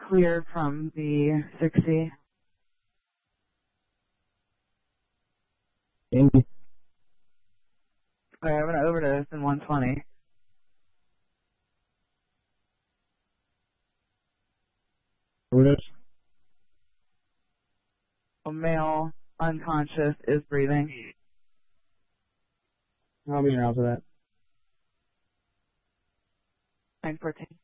clear from the 60. Andy. Okay, I'm going to overdose in 120. Overdose. A male, unconscious, is breathing. I'll be around for that. 914.